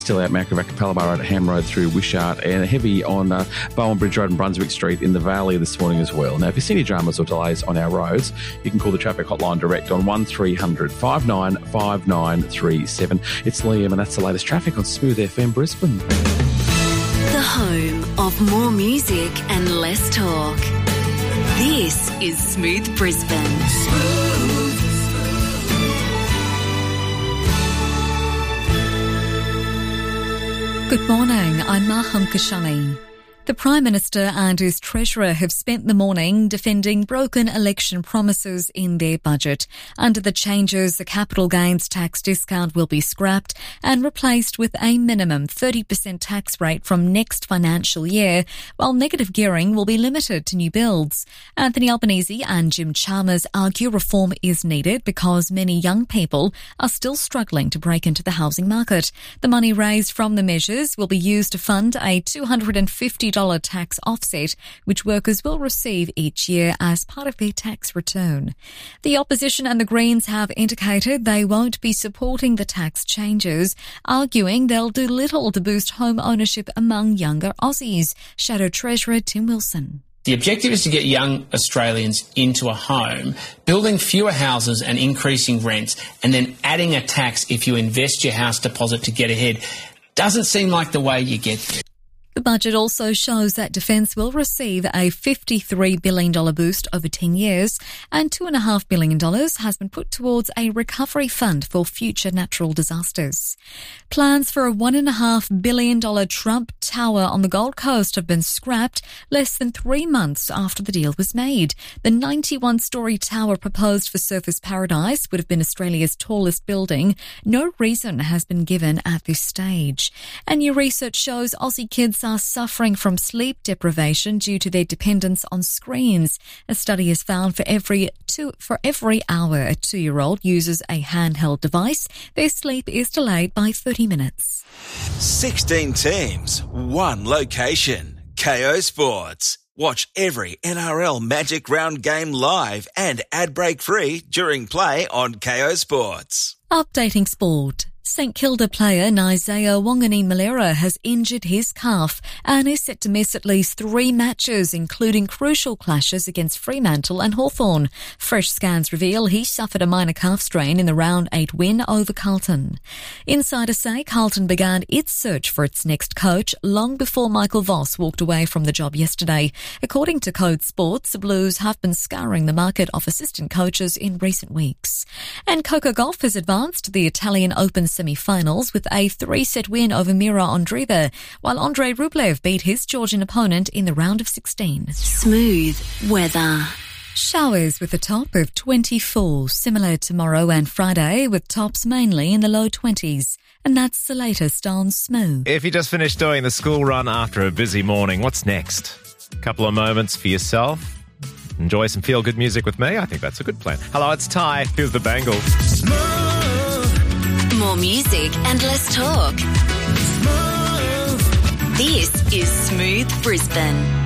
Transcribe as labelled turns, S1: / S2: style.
S1: Still out Macrovak, Capalaba Road at Ham Road through Wishart, and heavy on Bowen Bridge Road and Brunswick Street in the Valley this morning as well. Now, if you see any dramas or delays on our roads, you can call the traffic hotline direct on 1300 595937. It's Liam, and that's the latest traffic on Smooth FM Brisbane.
S2: The home of more music and less talk. This is Smooth Brisbane.
S3: Good morning, I'm Maham Kashani. The Prime Minister and his Treasurer have spent the morning defending broken election promises in their budget. Under the changes, the capital gains tax discount will be scrapped and replaced with a minimum 30% tax rate from next financial year, while negative gearing will be limited to new builds. Anthony Albanese and Jim Chalmers argue reform is needed because many young people are still struggling to break into the housing market. The money raised from the measures will be used to fund a $250 tax offset, which workers will receive each year as part of their tax return. The opposition and the Greens have indicated they won't be supporting the tax changes, arguing they'll do little to boost home ownership among younger Aussies. Shadow Treasurer Tim Wilson.
S4: The objective is to get young Australians into a home, building fewer houses and increasing rents, and then adding a tax if you invest your house deposit to get ahead. Doesn't seem like the way you get there.
S3: The budget also shows that Defence will receive a $53 billion boost over 10 years, and $2.5 billion has been put towards a recovery fund for future natural disasters. Plans for a $1.5 billion Trump Tower on the Gold Coast have been scrapped less than 3 months after the deal was made. The 91-storey tower proposed for Surfers Paradise would have been Australia's tallest building. No reason has been given at this stage. And new research shows Aussie kids are suffering from sleep deprivation due to their dependence on screens. A study has found for every hour a 2-year-old uses a handheld device, their sleep is delayed by 30 minutes.
S5: 16 teams, one location. KO Sports. Watch every NRL Magic Round game live and ad break free during play on KO Sports.
S3: Updating sport. St Kilda player Isaiah Wangani-Malera has injured his calf and is set to miss at least 3 matches, including crucial clashes against Fremantle and Hawthorn. Fresh scans reveal he suffered a minor calf strain in the round 8 win over Carlton. Insiders say Carlton began its search for its next coach long before Michael Voss walked away from the job yesterday. According to Code Sports, the Blues have been scouring the market of assistant coaches in recent weeks. And Coco Gauff has advanced to the Italian Open semi-finals with a 3-set win over Mira Andreeva, while Andrei Rublev beat his Georgian opponent in the round of 16.
S2: Smooth weather.
S3: Showers with a top of 24, similar tomorrow and Friday, with tops mainly in the low 20s. And that's the latest on Smooth.
S6: If you just finished doing the school run after a busy morning, what's next? A couple of moments for yourself? Enjoy some feel-good music with me? I think that's a good plan. Hello, it's Ty. Here's the Bangle.
S2: Smooth. More music and less talk. Smooth. This is Smooth Brisbane.